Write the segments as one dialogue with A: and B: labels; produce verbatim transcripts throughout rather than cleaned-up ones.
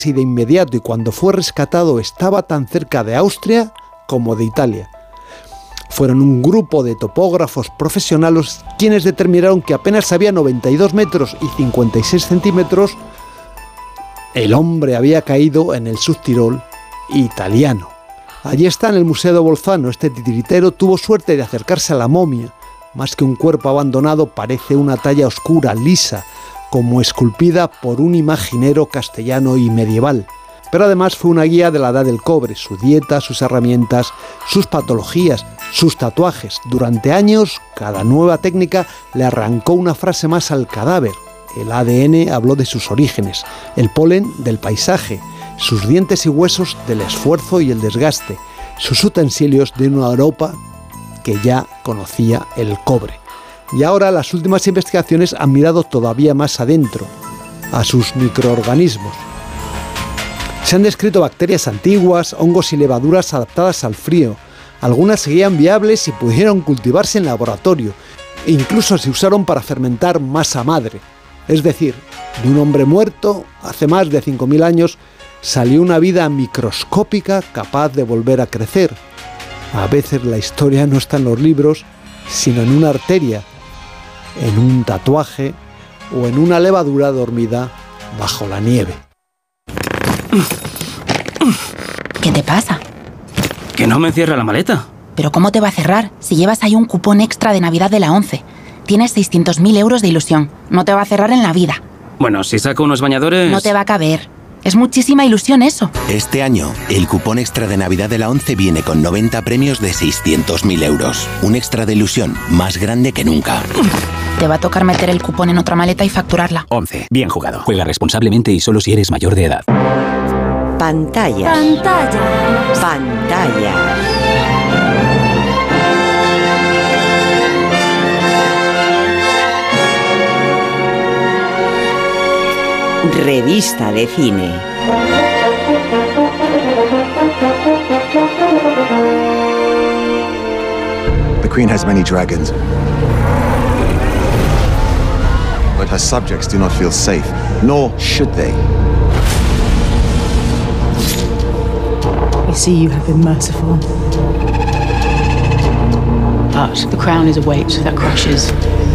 A: y de inmediato, y cuando fue rescatado estaba tan cerca de Austria como de Italia. Fueron un grupo de topógrafos profesionales quienes determinaron que apenas había noventa y dos metros y cincuenta y seis centímetros, el hombre había caído en el Subtirol italiano. Allí está, en el Museo de Bolzano. Este titiritero tuvo suerte de acercarse a la momia. Más que un cuerpo abandonado, parece una talla oscura, lisa, como esculpida por un imaginero castellano y medieval. Pero además fue una guía de la edad del cobre, su dieta, sus herramientas, sus patologías, sus tatuajes. Durante años, cada nueva técnica le arrancó una frase más al cadáver. El A D N habló de sus orígenes, el polen del paisaje, sus dientes y huesos del esfuerzo y el desgaste, sus utensilios de una Europa que ya conocía el cobre. Y ahora las últimas investigaciones han mirado todavía más adentro, a sus microorganismos. Se han descrito bacterias antiguas, hongos y levaduras adaptadas al frío. Algunas seguían viables y pudieron cultivarse en laboratorio. E incluso se usaron para fermentar masa madre. Es decir, de un hombre muerto, hace más de cinco mil años, salió una vida microscópica capaz de volver a crecer. A veces la historia no está en los libros, sino en una arteria, en un tatuaje o en una levadura dormida bajo la nieve.
B: ¿Qué te pasa?
C: Que no me cierra la maleta.
B: ¿Pero cómo te va a cerrar si llevas ahí un cupón extra de Navidad de la ONCE? Tienes seiscientos mil euros de ilusión. No te va a cerrar en la vida.
C: Bueno, si saco unos bañadores...
B: No te va a caber. Es muchísima ilusión eso.
D: Este año, el cupón extra de Navidad de la ONCE viene con noventa premios de seiscientos mil euros. Un extra de ilusión más grande que nunca.
B: Te va a tocar meter el cupón en otra maleta y facturarla.
C: ONCE. Bien jugado. Juega responsablemente y solo si eres mayor de edad.
E: Pantalla.
F: Pantalla.
E: Pantalla. Revista de cine.
G: The Queen has many dragons, but her subjects do not feel safe, nor should they.
H: You see, you have been merciful. But the crown is a weight that crushes.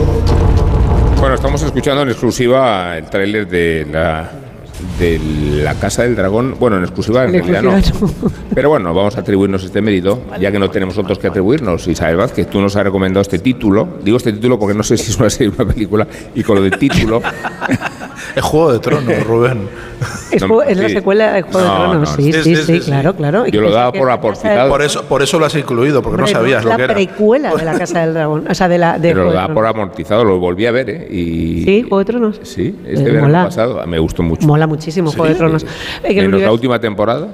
I: Bueno, estamos escuchando en exclusiva el tráiler de la de la Casa del Dragón. Bueno, en exclusiva en realidad no. Pero bueno, vamos a atribuirnos este mérito, ya que no tenemos otros que atribuirnos. Isabel Vázquez, tú nos has recomendado este título. Digo este título porque no sé si es una serie o una película, y con lo del título...
J: Es Juego de Tronos, Rubén.
K: Es, no, es sí. la secuela de Juego no, de Tronos, no, sí, sí, sí, sí, sí, claro, claro.
I: Yo lo daba por aportado.
J: Por eso, por eso lo has incluido, porque no sabías lo que era.
K: Es la precuela de la Casa del Dragón, o sea, de la... De
I: Pero lo daba por amortizado, lo volví a ver, ¿eh? Y...
K: Sí, Juego de Tronos.
I: Sí, este eh, verano pasado, me gustó mucho.
K: Mola muchísimo ¿Sí? Juego de Tronos.
I: Eh, menos universo... la última temporada.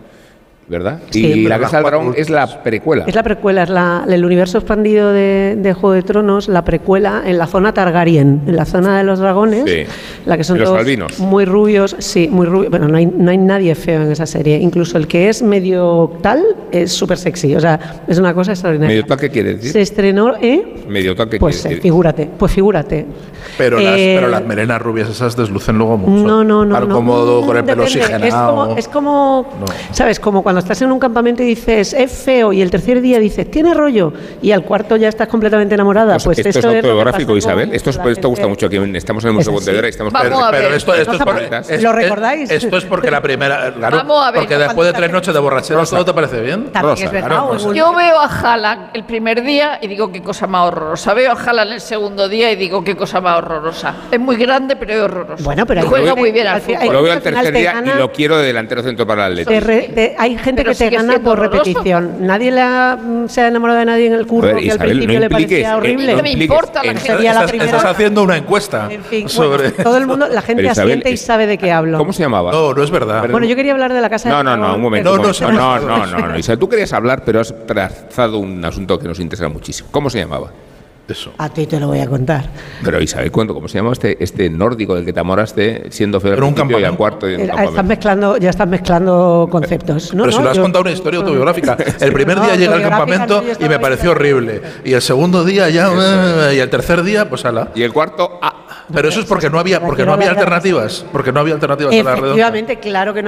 I: ¿Verdad? Sí, y la Casa del Dragón es la precuela.
K: Es la precuela, es la, el universo expandido de, de Juego de Tronos, la precuela en la zona Targaryen, en la zona de los dragones,
I: sí.
K: la que son
I: los
K: todos
I: albinos.
K: Muy rubios, sí, muy rubios. Bueno, no hay, no hay nadie feo en esa serie. Incluso el que es medio tal es súper sexy. O sea, es una cosa extraordinaria.
I: ¿Medio tal qué quiere decir?
K: Se estrenó, ¿eh?
I: Medio tal qué
K: pues,
I: quiere decir.
K: Figúrate, pues figúrate.
J: Pero,
K: eh,
J: las, pero las melenas rubias esas deslucen luego mucho.
K: No, no, no.
J: Algo
K: no,
J: como
K: no,
J: con el pelo oxigenado.
K: Es como, es como no. ¿sabes? Como cuando estás en un campamento y dices, es feo, y el tercer día dices, tiene rollo, y al cuarto ya estás completamente enamorada. Pues,
I: pues esto es autobiográfico, Isabel. Esto, es, esto gusta mucho aquí. Estamos en el Museo Pontevedra y estamos...
K: Vamos
J: pero,
K: a ver.
J: Pero esto, esto es por, es,
K: ¿Lo recordáis?
J: Esto es porque la primera... Claro,
F: Vamos a ver.
J: Porque después de tres noches de borrachera, ¿todo te parece bien?
K: Rosa, es verdad, claro,
F: Rosa. Yo veo a Haaland el primer día y digo, qué cosa más horrorosa. Veo a Haaland el segundo día y digo, qué cosa más horrorosa. Es muy grande, pero es horroroso.
K: Bueno, pero
F: juega muy bien al fútbol.
I: Lo veo al tercer día y lo quiero de delantero centro para el Atlético.
K: Hay gente que te gana por repetición. Nadie la, se ha enamorado de nadie en el curso, que al principio le parecía horrible.
F: No me importa la gente.
J: Estás haciendo una encuesta sobre...
K: Todo el mundo, la gente asiente y sabe de qué hablo.
I: ¿Cómo se llamaba?
J: No, no es verdad.
K: Bueno, yo quería hablar de la Casa del
I: Dragón. No, no, no, un momento.
J: No, no,
I: no, no, no, no. Isabel, tú querías hablar, pero has trazado un asunto que nos interesa muchísimo. ¿Cómo se llamaba?
J: Eso.
K: A ti te lo voy a contar.
I: Pero Isabel, ¿cuándo? ¿Cómo se llama este, este nórdico del que te enamoraste siendo feo al principio y al cuarto? Y en un
K: estás mezclando, ya estás mezclando conceptos. No,
J: pero
K: no,
J: si lo has
K: yo,
J: contado una historia autobiográfica. El primer día no, llegué al campamento no, y me pareció horrible. Y el segundo día ya... Y el tercer día, pues ala.
I: Y el cuarto... Ah.
J: Pero eso es porque no había, porque no había alternativas. Porque no había alternativas a la redonda.
K: Efectivamente, claro que no.